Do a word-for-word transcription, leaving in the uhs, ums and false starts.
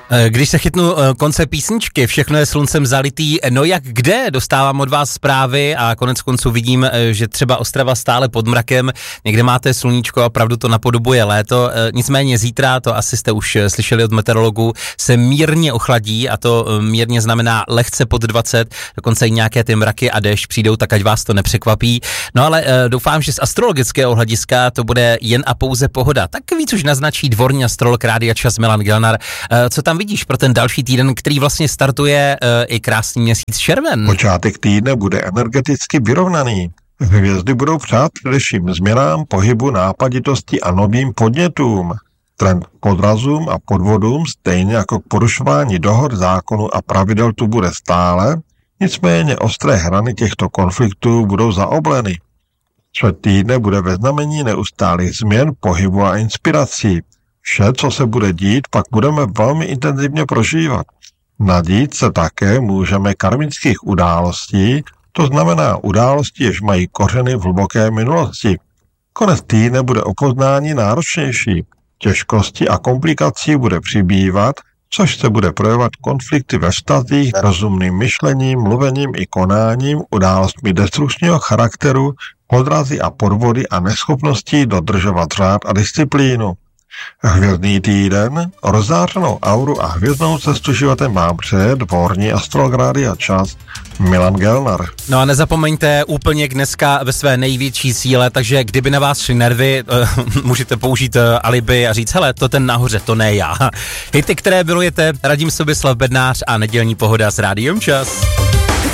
Když se chytnu konce písničky, všechno je sluncem zalitý, no jak kde, dostávám od vás zprávy a konec konců vidím, že třeba Ostrava stále pod mrakem, někde máte sluníčko a opravdu to napodobuje léto, nicméně zítra, to asi jste už slyšeli od meteorologů, se mírně ochladí a to mírně znamená lehce pod dvacet, dokonce i nějaké ty mraky a déšť přijdou, tak ať vás to nepřekvapí. No ale doufám, že z astrologického hlediska to bude jen a pouze pohoda. Tak víc už naznačí dvorní astrolog Rádia Čas Milan Gelnar. Co tam vidíš pro ten další týden, který vlastně startuje uh, i krásný měsíc červen? Počátek týdne bude energeticky vyrovnaný. Hvězdy budou přát především změnám, pohybu, nápaditosti a novým podnětům. Trend k podrazům a podvodům, stejně jako k porušování dohod, zákonů a pravidel tu bude stále, nicméně ostré hrany těchto konfliktů budou zaobleny. Čtvrt týdne bude ve znamení neustálých změn, pohybu a inspirací. Vše, co se bude dít, pak budeme velmi intenzivně prožívat. Nadít se také můžeme karmických událostí, to znamená událostí, jež mají kořeny v hluboké minulosti. Konec týdne bude o poznání náročnější. Těžkosti a komplikací bude přibývat, což se bude projevovat konflikty ve vztazích, rozumným myšlením, mluvením i konáním, událostmi destrukčního charakteru, podrazy a podvody a neschopností dodržovat řád a disciplínu. Hvězdný týden, rozzářenou auru a hvězdnou cestu životem mám před dvorní astrolog Rádia Čas Milan Gelnar. No a nezapomeňte úplně dneska ve své největší síle, takže kdyby na vás šly nervy, můžete použít alibi a říct, hele, to ten nahoře, to ne já. Hity, které milujete, Radim Sobislav Bednář a nedělní pohoda s Rádiem Čas.